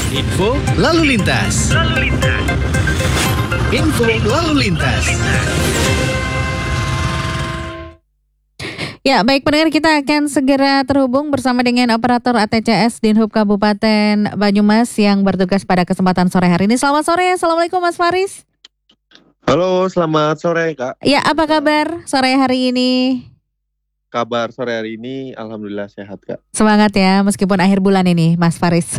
Info lalu lintas. Info lalu lintas. Ya, baik pendengar, kita akan segera terhubung bersama dengan operator ATCS Dinhub Kabupaten Banyumas yang bertugas pada kesempatan sore hari ini. Selamat sore, Assalamualaikum Mas Faris. Halo, selamat sore Kak. Ya, apa kabar sore hari ini? Kabar sore hari ini alhamdulillah sehat Kak. Semangat ya, meskipun akhir bulan ini Mas Faris.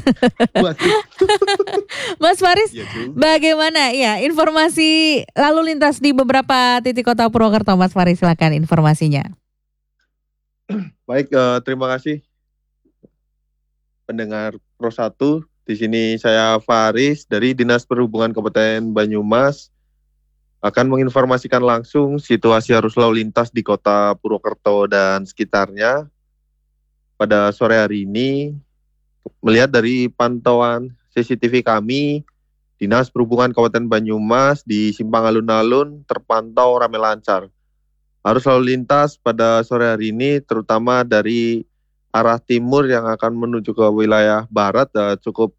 Mas Faris, Ya, bagaimana ya informasi lalu lintas di beberapa titik kota Purwokerto? Mas Faris, silakan informasinya. Baik, terima kasih pendengar Pro 1. Di sini saya Faris dari Dinas Perhubungan Kabupaten Banyumas akan menginformasikan langsung situasi arus lalu lintas di kota Purwokerto dan sekitarnya. Pada sore hari ini, melihat dari pantauan CCTV kami, Dinas Perhubungan Kabupaten Banyumas di Simpang Alun-Alun terpantau ramai lancar. Arus lalu lintas pada sore hari ini terutama dari arah timur yang akan menuju ke wilayah barat cukup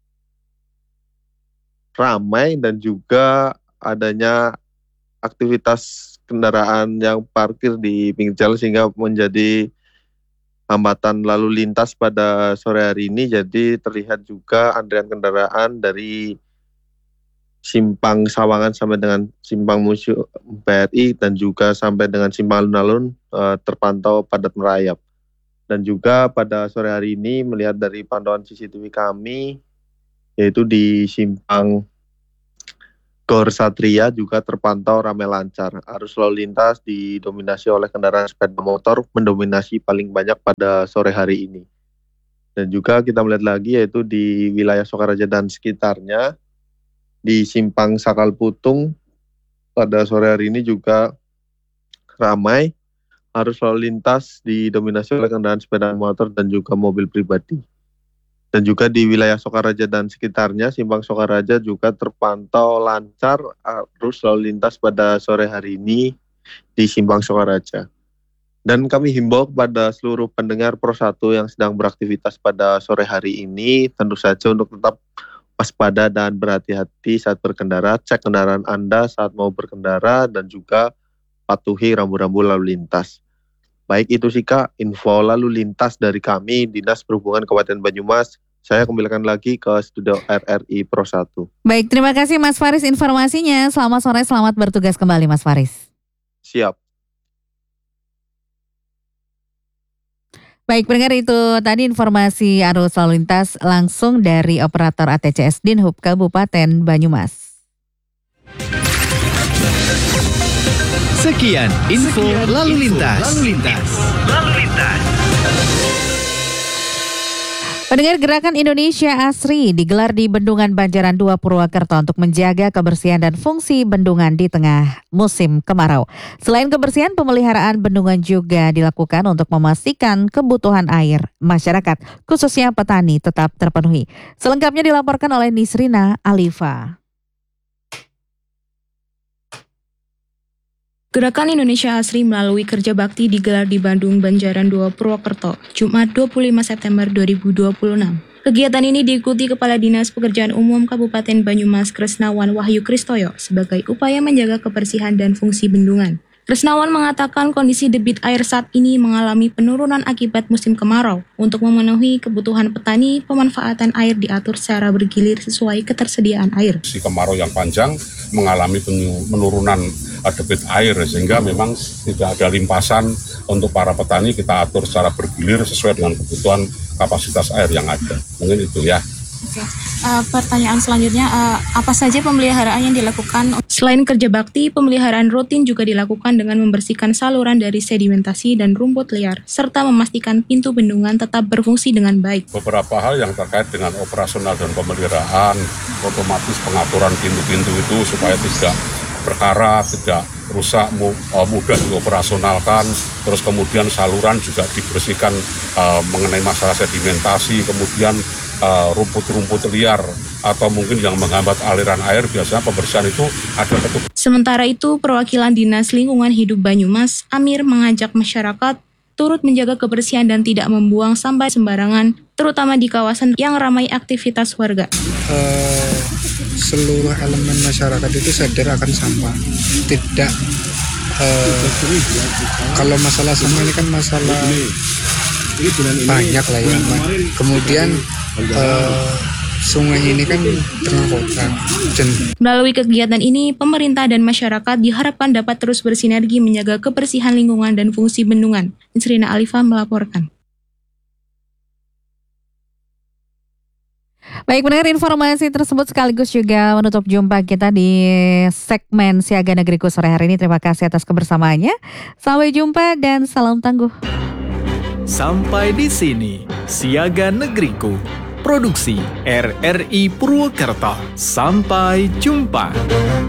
ramai dan juga adanya aktivitas kendaraan yang parkir di pinggir jalan sehingga menjadi hambatan lalu lintas pada sore hari ini. Jadi terlihat juga antrian kendaraan dari Simpang Sawangan sampai dengan Simpang Museum BRI dan juga sampai dengan Simpang Alun-Alun terpantau padat merayap. Dan juga pada sore hari ini melihat dari pantauan CCTV kami, yaitu di Simpang Gor Satria juga terpantau ramai lancar. Arus lalu lintas didominasi oleh kendaraan sepeda motor, mendominasi paling banyak pada sore hari ini. Dan juga kita melihat lagi yaitu di wilayah Sokaraja dan sekitarnya, di Simpang Sakal Putung pada sore hari ini juga ramai. Arus lalu lintas didominasi oleh kendaraan sepeda motor dan juga mobil pribadi. Dan juga di wilayah Sokaraja dan sekitarnya, Simpang Sokaraja juga terpantau lancar arus lalu lintas pada sore hari ini di Simpang Sokaraja. Dan kami himbau kepada seluruh pendengar Pro 1 yang sedang beraktivitas pada sore hari ini, tentu saja untuk tetap waspada dan berhati-hati saat berkendara. Cek kendaraan Anda saat mau berkendara dan juga patuhi rambu-rambu lalu lintas. Baik itu sih Kak, info lalu lintas dari kami Dinas Perhubungan Kabupaten Banyumas. Saya kembalikan lagi ke studio RRI Pro 1. Baik, terima kasih Mas Faris informasinya. Selamat sore, selamat bertugas kembali Mas Faris. Siap. Baik, pendengar, itu tadi informasi arus lalu lintas langsung dari operator ATCS Dinhub Kabupaten Banyumas. Sekian info lalu lintas. Pendengar, Gerakan Indonesia Asri digelar di Bendungan Banjaran 2 Purwokerto untuk menjaga kebersihan dan fungsi bendungan di tengah musim kemarau. Selain kebersihan, pemeliharaan bendungan juga dilakukan untuk memastikan kebutuhan air masyarakat, khususnya petani, tetap terpenuhi. Selengkapnya dilaporkan oleh Nisrina Alifa. Gerakan Indonesia Asri melalui kerja bakti digelar di Bandung Banjaran 2 Purwokerto, Jumat 25 September 2026. Kegiatan ini diikuti Kepala Dinas Pekerjaan Umum Kabupaten Banyumas Kresnawan Wahyu Kristoyo sebagai upaya menjaga kebersihan dan fungsi bendungan. Kresnawan mengatakan kondisi debit air saat ini mengalami penurunan akibat musim kemarau. Untuk memenuhi kebutuhan petani, pemanfaatan air diatur secara bergilir sesuai ketersediaan air. Si kemarau yang panjang mengalami penurunan debit air sehingga memang tidak ada limpasan untuk para petani. Kita atur secara bergilir sesuai dengan kebutuhan kapasitas air yang ada. Mungkin itu ya. Oke. Pertanyaan selanjutnya, apa saja pemeliharaan yang dilakukan? Selain kerja bakti, pemeliharaan rutin juga dilakukan dengan membersihkan saluran dari sedimentasi dan rumput liar, serta memastikan pintu bendungan tetap berfungsi dengan baik. Beberapa hal yang terkait dengan operasional dan pemeliharaan, otomatis pengaturan pintu-pintu itu supaya tidak berkarat, tidak rusak, mudah dioperasionalkan. Terus kemudian saluran juga dibersihkan mengenai masalah sedimentasi, kemudian rumput-rumput liar atau mungkin yang menghambat aliran air, biasanya pembersihan itu ada petugas. Sementara itu, perwakilan Dinas Lingkungan Hidup Banyumas, Amir, mengajak masyarakat turut menjaga kebersihan dan tidak membuang sampah sembarangan, terutama di kawasan yang ramai aktivitas warga. Seluruh elemen masyarakat itu sadar akan sampah. Tidak kalau masalah sampah ini kan masalah banyak lah ya. Kemudian sungai ini kan tengah kota. Melalui kegiatan ini, pemerintah dan masyarakat diharapkan dapat terus bersinergi menjaga kebersihan lingkungan dan fungsi bendungan. Nisrina Alifa melaporkan. Baik, mendengar informasi tersebut sekaligus juga menutup jumpa kita di segmen Siaga Negeriku sore hari ini. Terima kasih atas kebersamaannya. Sampai jumpa dan salam tangguh. Sampai di sini Siaga Negeriku. Produksi RRI Purwokerto. Sampai jumpa.